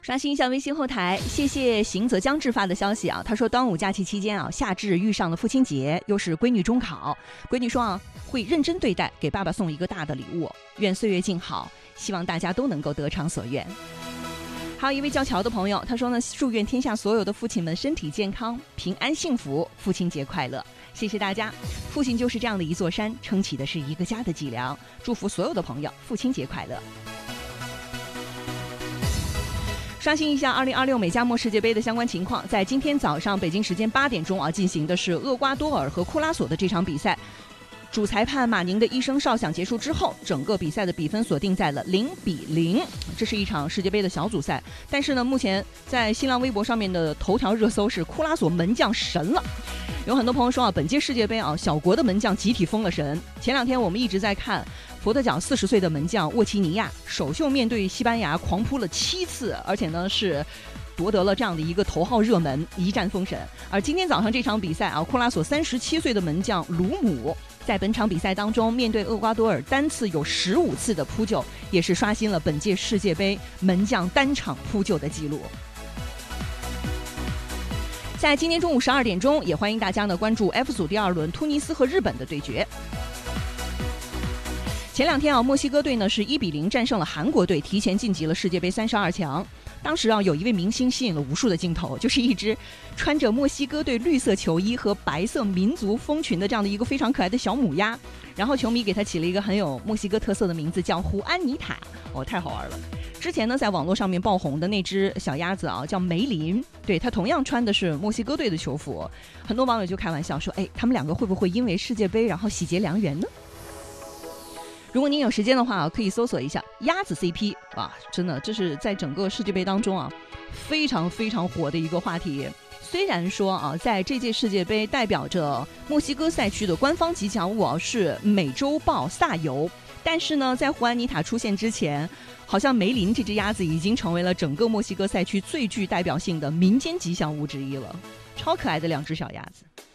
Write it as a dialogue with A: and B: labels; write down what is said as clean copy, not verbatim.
A: 刷新一下微信后台，谢谢行则将至发的消息啊，他说端午假期期间啊，夏至遇上了父亲节，又是闺女中考，闺女说啊会认真对待，给爸爸送一个大的礼物，愿岁月静好，希望大家都能够得偿所愿。还有一位叫乔的朋友，他说呢，祝愿天下所有的父亲们身体健康、平安幸福，父亲节快乐。谢谢大家，父亲就是这样的一座山，撑起的是一个家的脊梁。祝福所有的朋友父亲节快乐。刷新一下2026美加墨世界杯的相关情况，在今天早上北京时间8点钟啊，进行的是厄瓜多尔和库拉索的这场比赛。主裁判马宁的一声哨响结束之后，整个比赛的比分锁定在了0-0。这是一场世界杯的小组赛，但是呢，目前在新浪微博上面的头条热搜是库拉索门将神了。有很多朋友说啊，本届世界杯啊，小国的门将集体封了神。前两天我们一直在看佛得角40岁的门将沃奇尼亚首秀面对西班牙狂扑了7次，而且呢是夺得了这样的一个头号热门，一战封神。而今天早上这场比赛啊，库拉索37岁的门将鲁姆在本场比赛当中面对厄瓜多尔单次有15次的扑救，也是刷新了本届世界杯门将单场扑救的记录。在今天中午12点钟，也欢迎大家呢关注 F 组第2轮突尼斯和日本的对决。前两天啊，墨西哥队呢是1-0战胜了韩国队，提前晋级了世界杯32强。当时啊，有一位明星吸引了无数的镜头，就是一只穿着墨西哥队绿色球衣和白色民族风裙的这样的一个非常可爱的小母鸭，然后球迷给它起了一个很有墨西哥特色的名字，叫胡安妮塔。哦，太好玩了。之前呢，在网络上面爆红的那只小鸭子啊，叫梅林，对，它同样穿的是墨西哥队的球服。很多网友就开玩笑说，哎，他们两个会不会因为世界杯然后喜结良缘呢？如果您有时间的话，可以搜索一下鸭子 CP 啊，真的这是在整个世界杯当中啊非常非常火的一个话题。虽然说啊，在这届世界杯代表着墨西哥赛区的官方吉祥物啊是美洲豹萨尤，但是呢，在胡安妮塔出现之前，好像梅林这只鸭子已经成为了整个墨西哥赛区最具代表性的民间吉祥物之一了。超可爱的两只小鸭子。